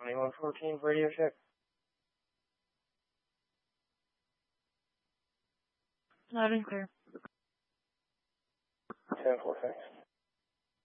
2114, radio check. loud and clear. 10-4, thanks.